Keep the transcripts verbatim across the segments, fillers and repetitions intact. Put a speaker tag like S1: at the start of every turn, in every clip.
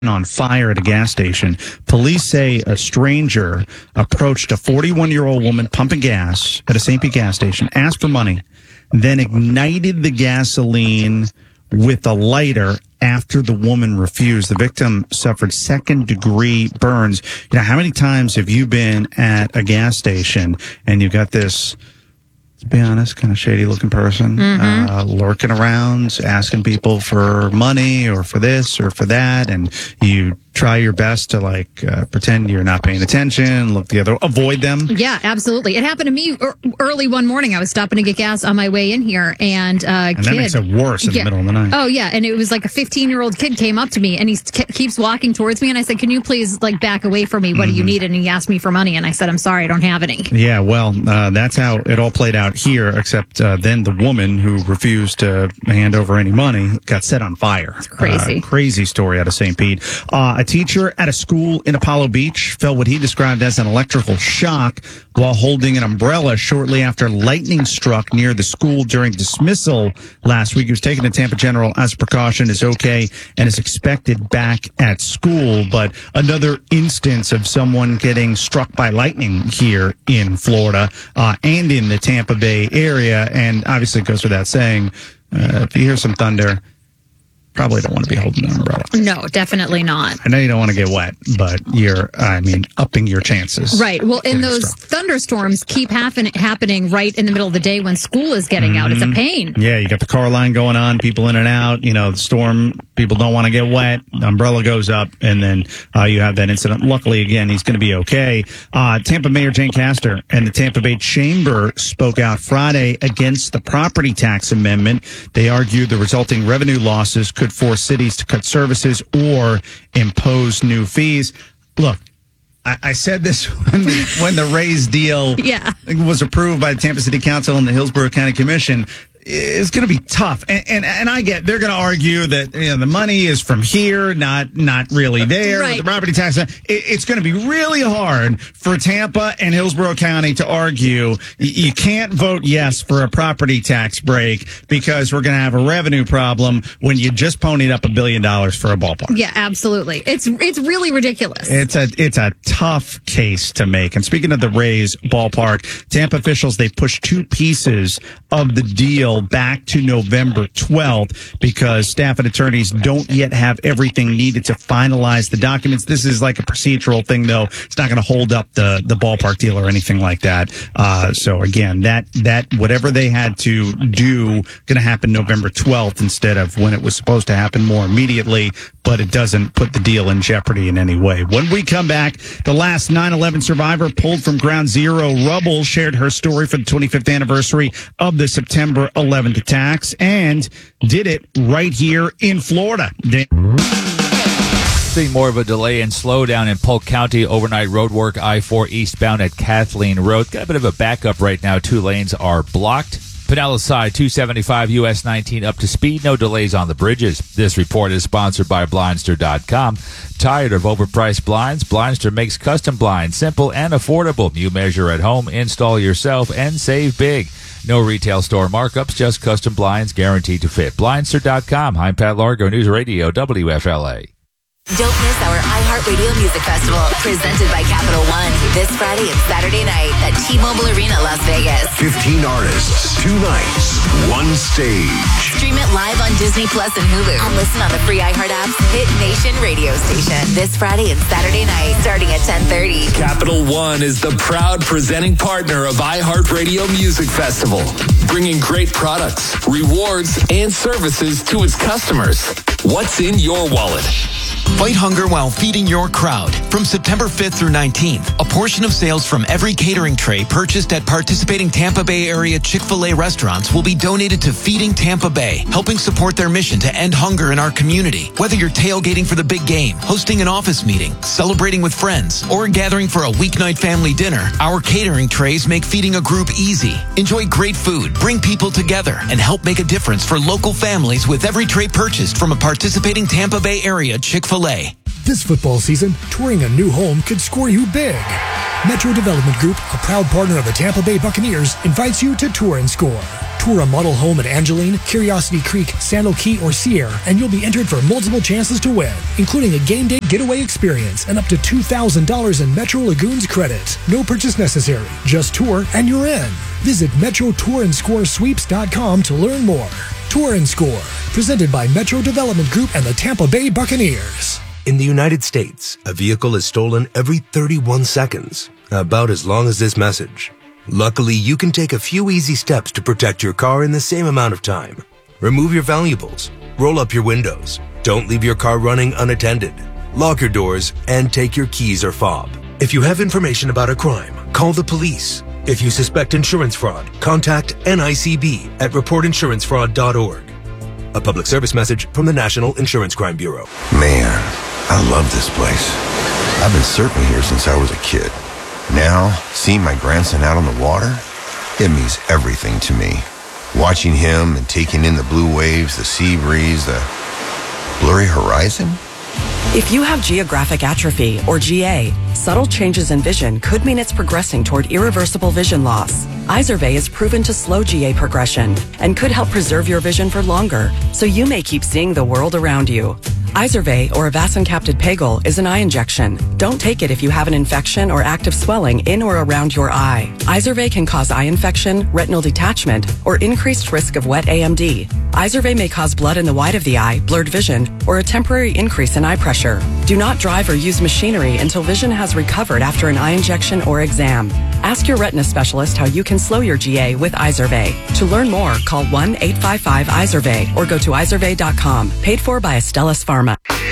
S1: on fire at a gas station. Police say a stranger approached a forty-one-year-old woman pumping gas at a Saint Pete gas station, asked for money, then ignited the gasoline with a lighter after the woman refused. The victim suffered second-degree burns. You know, how many times have you been at a gas station and you got this, to be honest, kind of shady-looking person mm-hmm. uh, lurking around, asking people for money or for this or for that, and you try your best to, like, uh, pretend you're not paying attention, look the other, avoid them?
S2: Yeah, absolutely. It happened to me early one morning. I was stopping to get gas on my way in here, and uh,
S1: and
S2: kid,
S1: that makes it worse in
S2: yeah,
S1: the middle of the night.
S2: Oh, yeah, and it was like a fifteen-year-old kid came up to me, and he keeps walking towards me, and I said, can you please, like, back away from me? What mm-hmm. do you need? And he asked me for money, and I said, I'm sorry, I don't have any.
S1: Yeah, well, uh, that's how it all played out here, except uh, then the woman who refused to hand over any money got set on fire.
S2: It's crazy.
S1: Uh, crazy story out of Saint Pete. Uh, a teacher at a school in Apollo Beach felt what he described as an electrical shock while holding an umbrella shortly after lightning struck near the school during dismissal last week. He was taken to Tampa General as a precaution, is okay, and is expected back at school. But another instance of someone getting struck by lightning here in Florida uh, and in the Tampa Bay area. And obviously it goes without saying, uh, if you hear some thunder, probably don't want to be holding an umbrella.
S2: No, definitely not.
S1: I know you don't want to get wet, but you're, I mean, upping your chances.
S2: Right. Well, and those struck. thunderstorms keep happen, happening right in the middle of the day when school is getting mm-hmm. out. It's a pain.
S1: Yeah, you got the car line going on, people in and out. You know, the storm, people don't want to get wet. The umbrella goes up, and then uh, you have that incident. Luckily, again, he's going to be okay. Uh, Tampa Mayor Jane Castor and the Tampa Bay Chamber spoke out Friday against the property tax amendment. They argued the resulting revenue losses could force cities to cut services or impose new fees. Look, I, I said this when the, when the raise deal
S2: yeah.
S1: was approved by the Tampa City Council and the Hillsborough County Commission. It's going to be tough. And, and and I get, they're going to argue that, you know, the money is from here, not not really there.
S2: Right.
S1: With the property tax. It, it's going to be really hard for Tampa and Hillsborough County to argue you can't vote yes for a property tax break because we're going to have a revenue problem when you just ponied up a billion dollars for a ballpark.
S2: Yeah, absolutely. It's it's really ridiculous.
S1: It's a it's a tough case to make. And speaking of the Rays ballpark, Tampa officials, they pushed two pieces of the deal back to November twelfth because staff and attorneys don't yet have everything needed to finalize the documents. This is like a procedural thing, though. It's not going to hold up the, the ballpark deal or anything like that. Uh, so again, that, that, whatever they had to do, going to happen November twelfth instead of when it was supposed to happen more immediately, but it doesn't put the deal in jeopardy in any way. When we come back, the last nine eleven survivor pulled from ground zero rubble shared her story for the twenty-fifth anniversary of the September eleventh attacks and did it right here in Florida.
S3: Seeing more of a delay and slowdown in Polk County. Overnight road work I four eastbound at Kathleen Road. Got a bit of a backup right now. Two lanes are blocked. Pinellas side, two seventy-five U S nineteen up to speed. No delays on the bridges. This report is sponsored by Blindster dot com. Tired of overpriced blinds? Blindster makes custom blinds simple and affordable. You measure at home, install yourself, and save big. No retail store markups, just custom blinds guaranteed to fit. Blindster dot com. I'm Pat Largo, News Radio, W F L A.
S4: Don't miss our iHeartRadio Music Festival, presented by Capital One, this Friday and Saturday night at T-Mobile Arena, Las Vegas.
S5: fifteen artists, two nights, one stage.
S4: Stream it live on Disney Plus and Hulu. And listen on the free iHeart app's Hit Nation radio station this Friday and Saturday night, starting at ten thirty.
S6: Capital One is the proud presenting partner of iHeartRadio Music Festival, bringing great products, rewards, and services to its customers. What's in your wallet?
S7: Fight hunger while feeding your crowd. From September fifth through nineteenth, a portion of sales from every catering tray purchased at participating Tampa Bay area Chick-fil-A restaurants will be donated to Feeding Tampa Bay, helping support their mission to end hunger in our community. Whether you're tailgating for the big game, hosting an office meeting, celebrating with friends, or gathering for a weeknight family dinner, our catering trays make feeding a group easy. Enjoy great food, bring people together, and help make a difference for local families with every tray purchased from a participating Tampa Bay area Chick-fil-A.
S8: This football season, touring a new home could score you big. Metro Development Group, a proud partner of the Tampa Bay Buccaneers, invites you to tour and score. Tour a model home at Angeline, Curiosity Creek, Sandal Key, or Sierra, and you'll be entered for multiple chances to win, including a game day getaway experience and up to two thousand dollars in Metro Lagoons credit. No purchase necessary. Just tour and you're in. Visit Metro Tour and Score Sweeps dot com to learn more. Tour and Score, presented by Metro Development Group and the Tampa Bay Buccaneers.
S9: In the United States, a vehicle is stolen every thirty-one seconds, about as long as this message. Luckily, you can take a few easy steps to protect your car in the same amount of time. Remove your valuables, roll up your windows, don't leave your car running unattended, lock your doors, and take your keys or fob. If you have information about a crime, call the police. If you suspect insurance fraud, contact N I C B at report insurance fraud dot org. A public service message from the National Insurance Crime Bureau.
S10: Man, I love this place. I've been surfing here since I was a kid. Now, seeing my grandson out on the water, it means everything to me. Watching him and taking in the blue waves, the sea breeze, the blurry horizon.
S11: If you have geographic atrophy, or G A, subtle changes in vision could mean it's progressing toward irreversible vision loss. Izervay is proven to slow G A progression and could help preserve your vision for longer, so you may keep seeing the world around you. Izervay, or avacincaptad pegol, is an eye injection. Don't take it if you have an infection or active swelling in or around your eye. Izervay can cause eye infection, retinal detachment, or increased risk of wet A M D. Izervay may cause blood in the white of the eye, blurred vision, or a temporary increase in eye pressure. Do not drive or use machinery until vision has recovered after an eye injection or exam. Ask your retina specialist how you can slow your G A with Izervay. To learn more, call one eight five five Izervay or go to izervay dot com. Paid for by Astellas Pharma.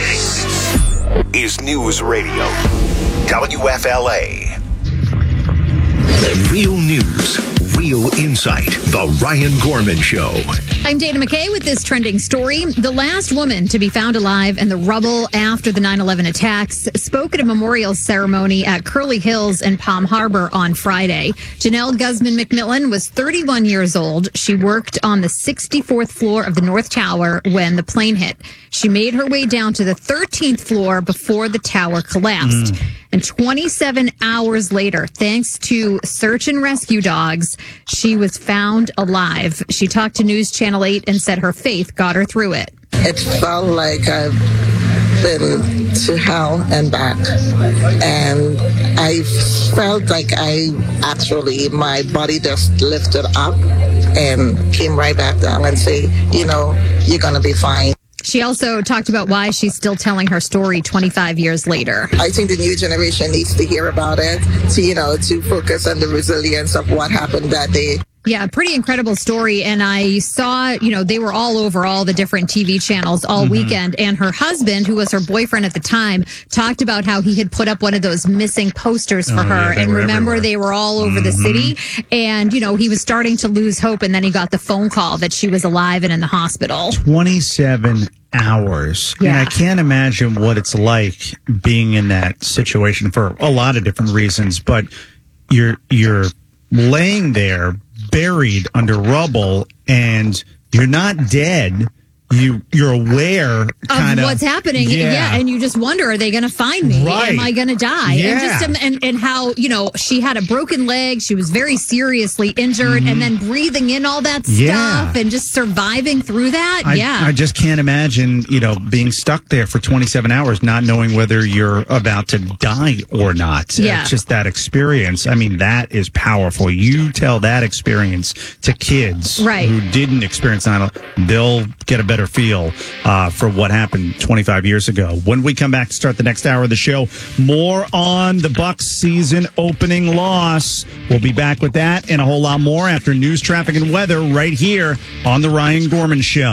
S5: Is News Radio W F L A. Real news, real insight. The Ryan Gorman Show.
S2: I'm Dana McKay with this trending story. The last woman to be found alive in the rubble after the nine eleven attacks spoke at a memorial ceremony at Curly Hills in Palm Harbor on Friday. Janelle Guzman McMillan was thirty-one years old. She worked on the sixty-fourth floor of the North Tower when the plane hit. She made her way down to the thirteenth floor before the tower collapsed. Mm. And twenty-seven hours later, thanks to search and rescue dogs, she was found alive. She talked to News Channel eight and said her faith got her through it.
S12: It felt like I've been to hell and back. And I felt like I actually, my body just lifted up and came right back down and say, you know, you're going to be fine.
S2: She also talked about why she's still telling her story twenty-five years later.
S12: I think the new generation needs to hear about it, to, you know, to focus on the resilience of what happened that day.
S2: Yeah, pretty incredible story. And I saw, you know, they were all over all the different T V channels all mm-hmm. weekend. And her husband, who was her boyfriend at the time, talked about how he had put up one of those missing posters for
S1: oh,
S2: her.
S1: Yeah,
S2: and remember,
S1: everywhere.
S2: they were all over mm-hmm. the city. And, you know, he was starting to lose hope. And then he got the phone call that she was alive and in the hospital.
S1: twenty-seven hours.
S2: Yeah.
S1: And I can't imagine what it's like being in that situation for a lot of different reasons. But you're you're laying there buried under rubble and you're not dead. You, you're aware kind
S2: of what's happening.
S1: Yeah.
S2: yeah. And you just wonder, are they going to find me?
S1: Right.
S2: Am I going to die?
S1: Yeah.
S2: And just, um, and, and how, you know, she had a broken leg. She was very seriously injured mm-hmm. and then breathing in all that stuff
S1: yeah.
S2: and just surviving through that.
S1: I,
S2: yeah.
S1: I just can't imagine, you know, being stuck there for twenty-seven hours, not knowing whether you're about to die or not.
S2: Yeah.
S1: It's just that experience. I mean, that is powerful. You tell that experience to kids
S2: right.
S1: who didn't experience that, they'll get a better feel uh, for what happened twenty-five years ago. When we come back to start the next hour of the show, more on the Bucs season opening loss. We'll be back with that and a whole lot more after news, traffic, and weather right here on the Ryan Gorman Show.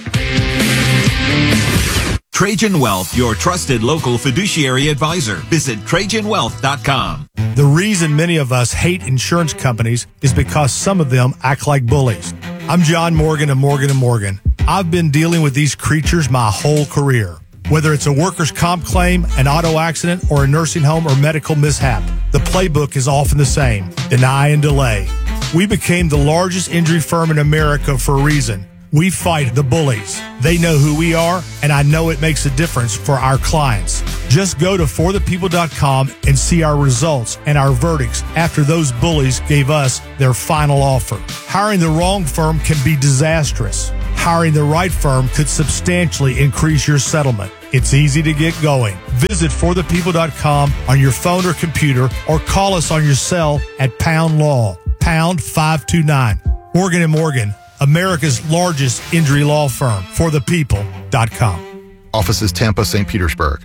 S13: Trajan Wealth, your trusted local fiduciary advisor. Visit Trajan Wealth dot com.
S8: The reason many of us hate insurance companies is because some of them act like bullies. I'm John Morgan of Morgan and Morgan. I've been dealing with these creatures my whole career. Whether it's a workers' comp claim, an auto accident, or a nursing home or medical mishap, the playbook is often the same: deny and delay. We became the largest injury firm in America for a reason. We fight the bullies. They know who we are, and I know it makes a difference for our clients.
S14: Just go to for the people dot com and see our results and our verdicts after those bullies gave us their final offer. Hiring the wrong firm can be disastrous. Hiring the right firm could substantially increase your settlement. It's easy to get going. Visit for the people dot com on your phone or computer, or call us on your cell at Pound Law, pound five two nine. Morgan and Morgan, America's largest injury law firm. for the people dot com.
S15: Offices Tampa, Saint Petersburg.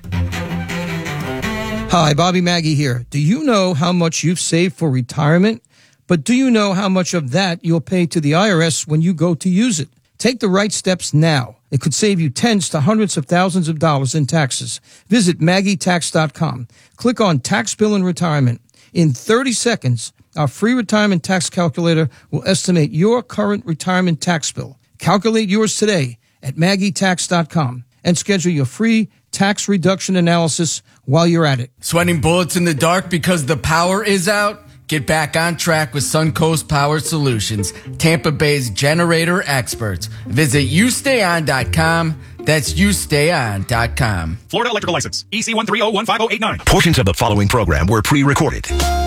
S16: Hi, Bobby Maggie here. Do you know how much you've saved for retirement? But do you know how much of that you'll pay to the I R S when you go to use it? Take the right steps now. It could save you tens to hundreds of thousands of dollars in taxes. Visit Maggie Tax dot com. Click on Tax Bill and Retirement. In thirty seconds, our free retirement tax calculator will estimate your current retirement tax bill. Calculate yours today at Maggie Tax dot com and schedule your free tax reduction analysis while you're at it.
S17: Sweating bullets in the dark because the power is out? Get back on track with Suncoast Power Solutions, Tampa Bay's generator experts. Visit you stay on dot com. That's you stay on dot com.
S18: Florida Electrical License, E C one three zero one five zero eight nine.
S5: Portions of the following program were pre-recorded.